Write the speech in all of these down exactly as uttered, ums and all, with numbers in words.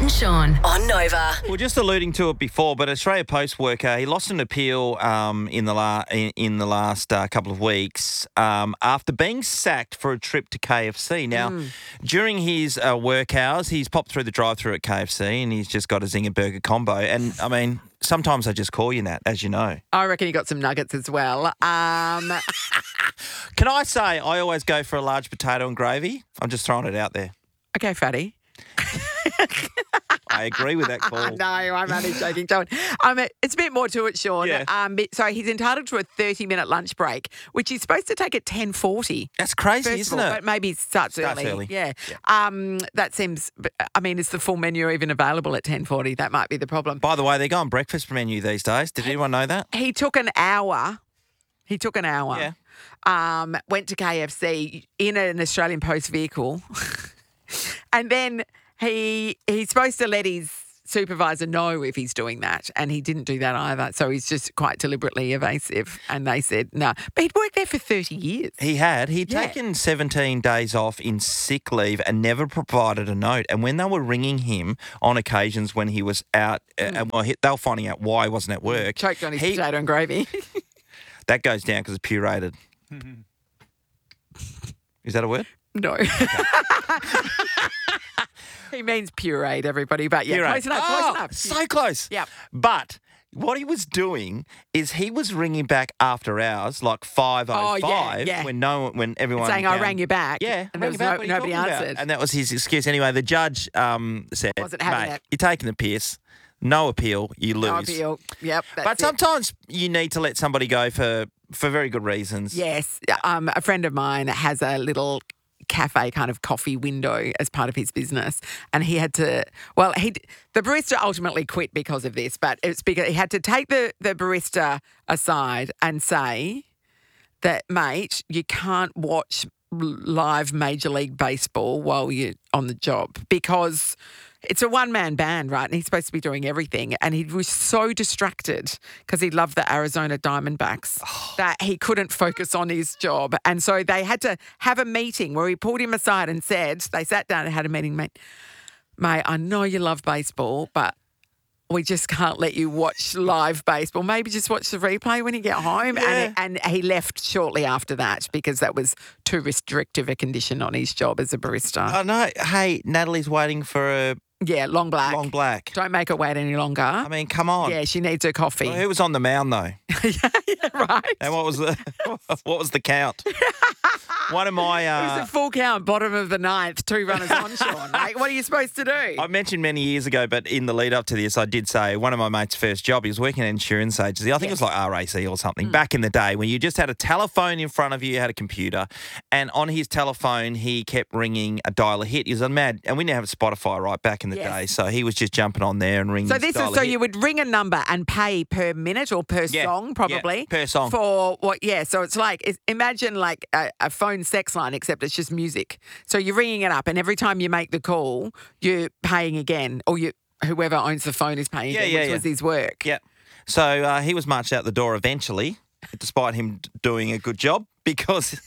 and Sean on Nova. We were just alluding to it before, but Australia Post worker, he lost an appeal um, in the la- in, in the last uh, couple of weeks um, after being sacked for a trip to K F C. Now, mm. during his uh, work hours, he's popped through the drive-thru at K F C and he's just got a Zinger Burger combo. And, I mean, sometimes I just call you, Nat, as you know. I reckon he got some nuggets as well. Um... Can I say I always go for a large potato and gravy? I'm just throwing it out there. Okay, fatty. I agree with that call. No, I'm only joking, John. Um, it's a bit more to it, Sean. Yeah. Um, so he's entitled to a thirty-minute lunch break, which he's supposed to take at ten forty. That's crazy, isn't all, it? But maybe it starts, starts early. early. Yeah. yeah. Um, that seems, I mean, is the full menu even available at ten forty? That might be the problem. By the way, they're going breakfast menu these days. Did anyone know that? He took an hour. He took an hour. Yeah. Um, went to K F C in an Australian Post vehicle. And then he he's supposed to let his supervisor know if he's doing that, and he didn't do that either. So he's just quite deliberately evasive, and they said no. But he'd worked there for thirty years. He had. He'd Yeah. taken seventeen days off in sick leave and never provided a note. And when they were ringing him on occasions when he was out, mm. uh, and well, he, they were finding out why he wasn't at work. Choked on his he, potato and gravy. That goes down because it's pureed. Is that a word? No. Okay. He means pureed, everybody. But yeah, pureed. close enough, oh, close enough. So close. Yep. But what he was doing is he was ringing back after hours, like five oh five, oh, yeah, yeah. when no one, when everyone saying down, I rang you back. Yeah, and there was no, nobody answered. About? And that was his excuse. Anyway, the judge um, said, Wasn't having mate, it. You're taking the piss. No appeal, you lose. No appeal. Yep. That's but sometimes it. you need to let somebody go for, for very good reasons. Yes. Um, a friend of mine has a little cafe kind of coffee window as part of his business, and he had to well he the barista ultimately quit because of this, but it's because he had to take the the barista aside and say that, mate, you can't watch live Major League Baseball while you're on the job because it's a one-man band, right? And he's supposed to be doing everything. And he was so distracted because he loved the Arizona Diamondbacks oh. that he couldn't focus on his job. And so they had to have a meeting where he pulled him aside and said, they sat down and had a meeting, mate, mate, I know you love baseball, but we just can't let you watch live baseball. Maybe just watch the replay when you get home. Yeah. And, and he left shortly after that because that was too restrictive a condition on his job as a barista. Oh, no. Hey, Natalie's waiting for a... Yeah, long black. Long black. Don't make her wait any longer. I mean, come on. Yeah, she needs her coffee. Well, who was on the mound, though? yeah, yeah, right. And what was the what was the count? One of my... Uh, it was a full count, bottom of the ninth, two runners on, Sean. Like, what are you supposed to do? I mentioned many years ago, but in the lead up to this, I did say one of my mate's first job, he was working at an insurance agency. I think yes. it was like R A C or something, mm. back in the day when you just had a telephone in front of you, you had a computer, and on his telephone, he kept ringing a dial a hit. He was a mad, and we didn't have Spotify right back in the yes. day, so he was just jumping on there and ringing. So this is so you would ring a number and pay per minute or per yeah. song, probably. Yeah, per song. For what? Yeah, so it's like, it's, imagine like a, a phone sex line, except it's just music. So you're ringing it up, and every time you make the call, you're paying again, or you whoever owns the phone is paying yeah, again, yeah, which yeah. was his work. Yeah. So uh, he was marched out the door eventually, despite him doing a good job, because...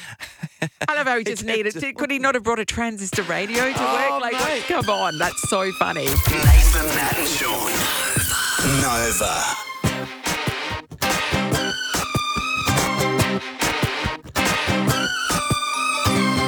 I love how he just needed to. Could he not have brought a transistor radio to oh, work? Like, mate. come on, that's so funny. Nathan, Nat and Sean. Nova.